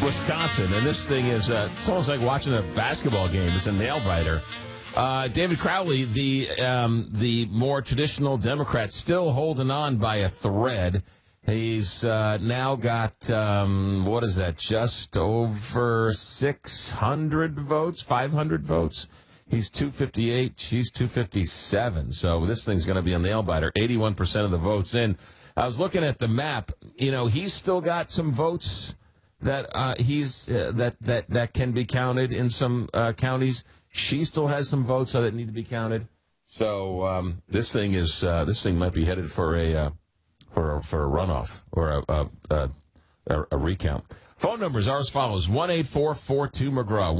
Wisconsin, and this thing is, it's almost like watching a basketball game. It's a nail-biter. David Crowley, the more traditional Democrat, still holding on by a thread. He's now got, what is that, just over 600 votes, 500 votes. He's 258, she's 257. So this thing's going to be a nail-biter. 81% of the votes in. I was looking at the map. You know, he's still got some votes that that can be counted in some counties. She still has some votes that need to be counted. So this thing might be headed for a runoff or a recount. Phone numbers are as follows: 1-844-2-McGraw,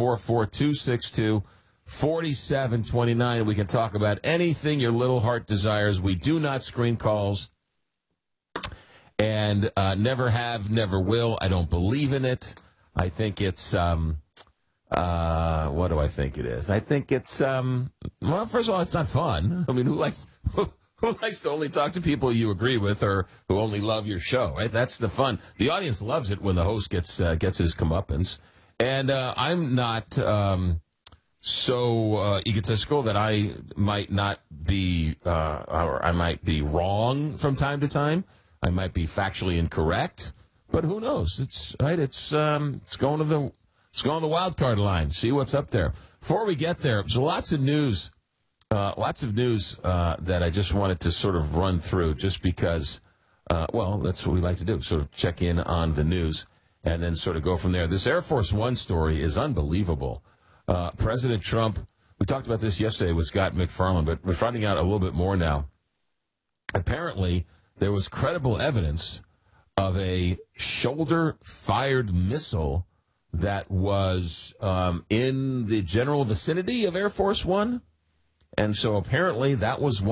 1-844-262-4729. We can talk about anything your little heart desires. We do not screen calls. And never have, never will. I don't believe in it. I think it's, what do I think it is? I think it's, well, first of all, it's not fun. I mean, who likes to only talk to people you agree with or who only love your show, right? That's the fun. The audience loves it when the host gets his comeuppance. And I'm not so egotistical that I might not be, or I might be wrong from time to time. I might be factually incorrect, but who knows? It's right. It's going to the wild card line. See what's up there. Before we get there, there's lots of news that I just wanted to sort of run through, just because. Well, that's what we like to do. Sort of check in on the news and then sort of go from there. This Air Force One story is unbelievable. President Trump. We talked about this yesterday with Scott McFarland, but we're finding out a little bit more now. Apparently, there was credible evidence of a shoulder-fired missile that was in the general vicinity of Air Force One. And so apparently that was one.